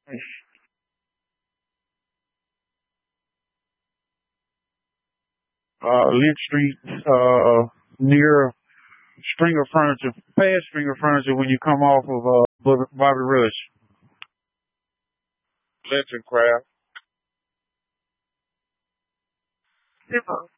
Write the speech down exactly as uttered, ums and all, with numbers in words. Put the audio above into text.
Uh, Lynch Street, uh, near Stringer Furniture, past Stringer Furniture when you come off of uh Bobby Bobby Rush. Lynch and Craft.